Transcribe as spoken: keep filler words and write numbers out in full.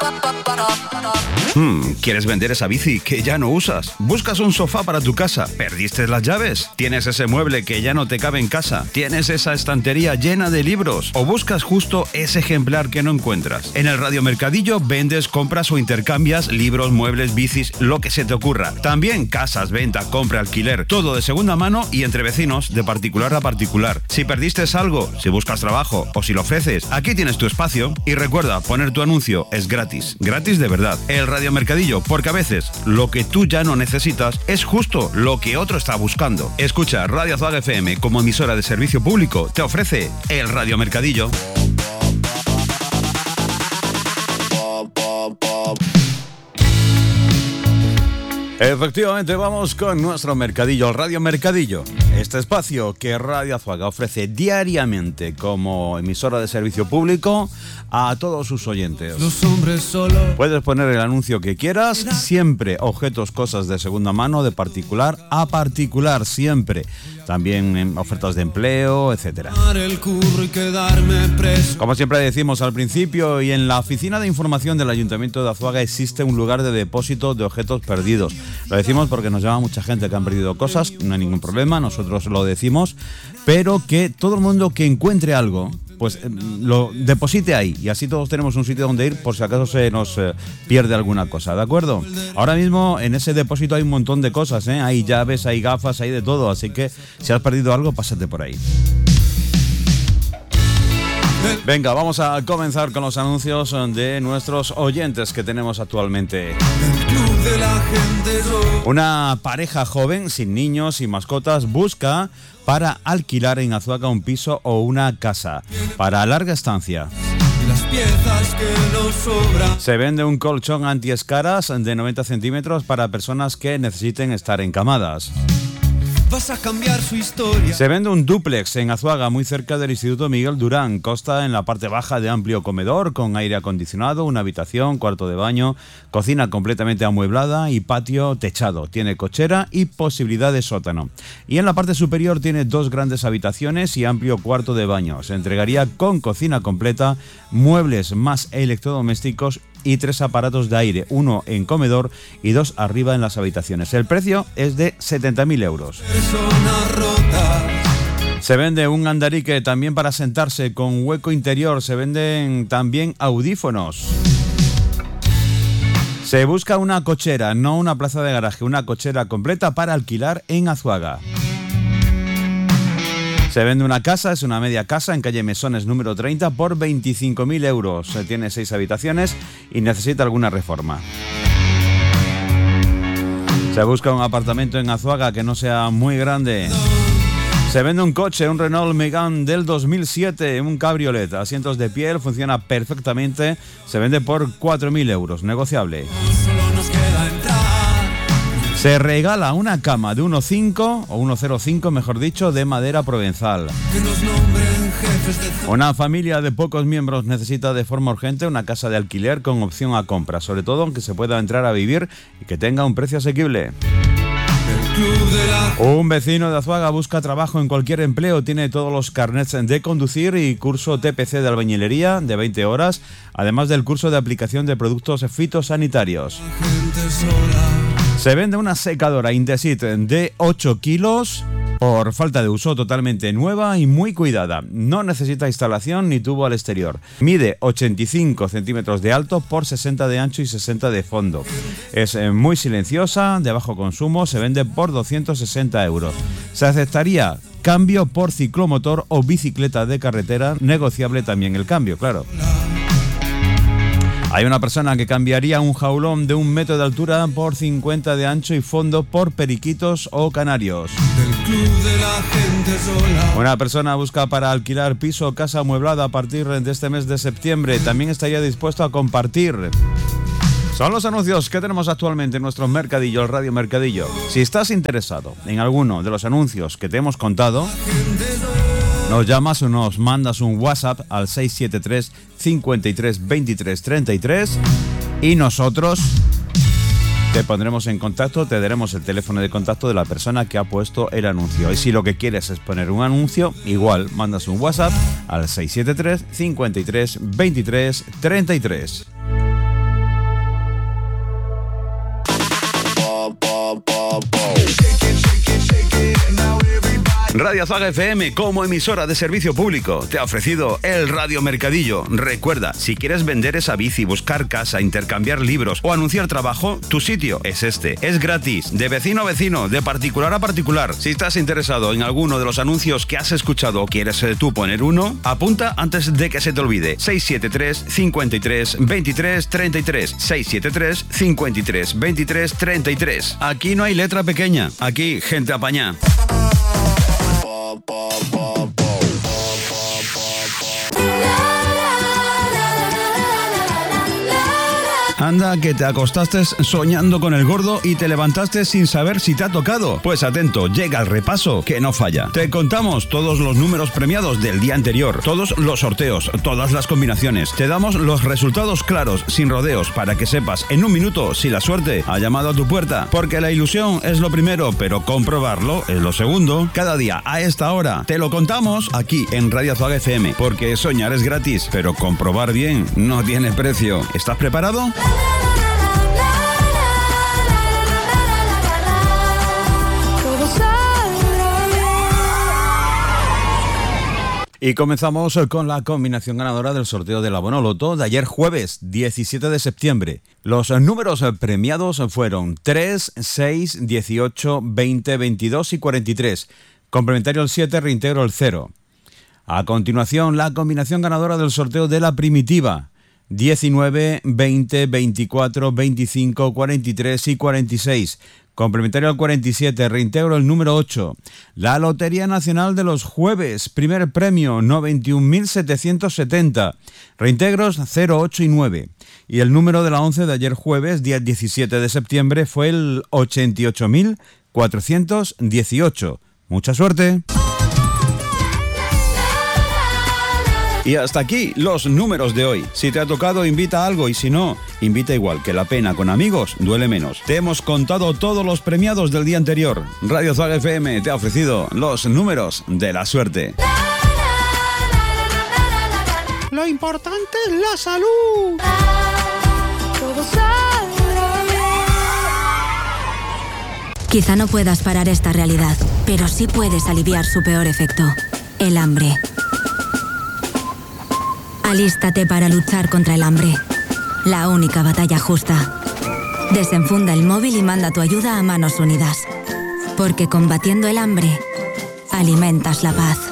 Hmm, ¿quieres vender esa bici que ya no usas? ¿Buscas un sofá para tu casa? ¿Perdiste las llaves? ¿Tienes ese mueble que ya no te cabe en casa? ¿Tienes esa estantería llena de libros? ¿O buscas justo ese ejemplar que no encuentras? En el Radio Mercadillo vendes, compras o intercambias libros, muebles, bicis, lo que se te ocurra. También casas, venta, compra, alquiler, todo de segunda mano y entre vecinos, de particular a particular. Si perdiste algo, si buscas trabajo o si lo ofreces, aquí tienes tu espacio. Y recuerda, poner tu anuncio es gratis, gratis de verdad. El Radio Mercadillo, porque a veces lo que tú ya no necesitas es justo lo que otro está buscando. Escucha, Radio Azuaga F M como emisora de servicio público te ofrece el Radio Mercadillo. Efectivamente, vamos con nuestro mercadillo, el Radio Mercadillo. Este espacio que Radio Azuaga ofrece diariamente como emisora de servicio público a todos sus oyentes. Los hombres solo. Puedes poner el anuncio que quieras, siempre objetos, cosas de segunda mano, de particular a particular, siempre. También en ofertas de empleo, etcétera. Como siempre decimos al principio, y en la oficina de información del Ayuntamiento de Azuaga existe un lugar de depósito de objetos perdidos. Lo decimos porque nos llama mucha gente que han perdido cosas, no hay ningún problema, nosotros lo decimos, pero que todo el mundo que encuentre algo, pues lo deposite ahí, y así todos tenemos un sitio donde ir por si acaso se nos eh, pierde alguna cosa, ¿de acuerdo? Ahora mismo en ese depósito hay un montón de cosas, ¿eh? Hay llaves, hay gafas, hay de todo, así que si has perdido algo, pásate por ahí. Venga, vamos a comenzar con los anuncios de nuestros oyentes que tenemos actualmente. Una pareja joven, sin niños y mascotas, busca para alquilar en Azuaga un piso o una casa para larga estancia. Las piezas que nos sobran. Se vende un colchón antiescaras de noventa centímetros para personas que necesiten estar encamadas. Vas a cambiar su historia. Se vende un dúplex en Azuaga, muy cerca del Instituto Miguel Durán. Consta en la parte baja de amplio comedor con aire acondicionado, una habitación, cuarto de baño, cocina completamente amueblada y patio techado. Tiene cochera y posibilidad de sótano. Y en la parte superior tiene dos grandes habitaciones y amplio cuarto de baño. Se entregaría con cocina completa, muebles más electrodomésticos y tres aparatos de aire, uno en comedor y dos arriba en las habitaciones. El precio es de setenta mil euros. Se vende un andarique también para sentarse con hueco interior. Se venden también audífonos. Se busca una cochera, no una plaza de garaje, una cochera completa para alquilar en Azuaga. Se vende una casa, es una media casa en calle Mesones número treinta por veinticinco mil euros. Tiene seis habitaciones y necesita alguna reforma. Se busca un apartamento en Azuaga que no sea muy grande. Se vende un coche, un Renault Megane del dos mil siete, un cabriolet, asientos de piel, funciona perfectamente. Se vende por cuatro mil euros, negociable. Se regala una cama de uno coma cinco o uno coma cero cinco, mejor dicho, de madera provenzal. Una familia de pocos miembros necesita de forma urgente una casa de alquiler con opción a compra, sobre todo aunque se pueda entrar a vivir y que tenga un precio asequible. Un vecino de Azuaga busca trabajo en cualquier empleo, tiene todos los carnets de conducir y curso T P C de albañilería de veinte horas, además del curso de aplicación de productos fitosanitarios. Se vende una secadora Indesit de ocho kilos por falta de uso, totalmente nueva y muy cuidada. No necesita instalación ni tubo al exterior. Mide ochenta y cinco centímetros de alto por sesenta de ancho y sesenta de fondo. Es muy silenciosa, de bajo consumo, se vende por doscientos sesenta euros. Se aceptaría cambio por ciclomotor o bicicleta de carretera, negociable también el cambio, claro. Hay una persona que cambiaría un jaulón de un metro de altura por cincuenta de ancho y fondo por periquitos o canarios. Del club de la gente sola. Una persona busca para alquilar piso o casa amueblada a partir de este mes de septiembre. También estaría dispuesto a compartir. Son los anuncios que tenemos actualmente en nuestro mercadillo, el Radio Mercadillo. Si estás interesado en alguno de los anuncios que te hemos contado, nos llamas o nos mandas un WhatsApp al seis siete tres, cincuenta y tres, veintitrés, treinta y tres y nosotros te pondremos en contacto, te daremos el teléfono de contacto de la persona que ha puesto el anuncio. Y si lo que quieres es poner un anuncio, igual mandas un WhatsApp al seis siete tres, cincuenta y tres, veintitrés, treinta y tres. Radio Azuaga F M, como emisora de servicio público, te ha ofrecido el Radio Mercadillo. Recuerda, si quieres vender esa bici, buscar casa, intercambiar libros o anunciar trabajo, tu sitio es este. Es gratis, de vecino a vecino, de particular a particular. Si estás interesado en alguno de los anuncios que has escuchado o quieres tú poner uno, apunta antes de que se te olvide. seis siete tres, cinco tres, veintitrés, treinta y tres. seis siete tres, cinco tres, veintitrés, treinta y tres. Aquí no hay letra pequeña, aquí gente apañá. Anda, que te acostaste soñando con el gordo y te levantaste sin saber si te ha tocado. Pues atento, llega el repaso que no falla. Te contamos todos los números premiados del día anterior, todos los sorteos, todas las combinaciones. Te damos los resultados claros, sin rodeos, para que sepas en un minuto si la suerte ha llamado a tu puerta. Porque la ilusión es lo primero, pero comprobarlo es lo segundo. Cada día a esta hora te lo contamos aquí en Radio Azuaga F M. Porque soñar es gratis, pero comprobar bien no tiene precio. ¿Estás preparado? Y comenzamos con la combinación ganadora del sorteo del abono loto de ayer jueves diecisiete de septiembre. Los números premiados fueron tres, seis, dieciocho, veinte, veintidós y cuarenta y tres. Complementario el siete, reintegro el cero. A continuación, la combinación ganadora del sorteo de la primitiva. diecinueve, veinte, veinticuatro, veinticinco, cuarenta y tres y cuarenta y seis. Complementario al cuarenta y siete, reintegro el número ocho. La Lotería Nacional de los Jueves, primer premio, noventa y un mil setecientos setenta. Reintegros cero, ocho y nueve. Y el número de la once de ayer jueves, día diecisiete de septiembre, fue el ochenta y ocho mil cuatrocientos dieciocho. ¡Mucha suerte! Y hasta aquí los números de hoy. Si te ha tocado, invita algo, y si no, invita igual, que la pena con amigos duele menos. Te hemos contado todos los premiados del día anterior. Radio Azuaga F M te ha ofrecido los números de la suerte. Lo importante es la salud. Quizá no puedas parar esta realidad, pero sí puedes aliviar su peor efecto, el hambre. Alístate para luchar contra el hambre. La única batalla justa. Desenfunda el móvil y manda tu ayuda a Manos Unidas. Porque combatiendo el hambre, alimentas la paz.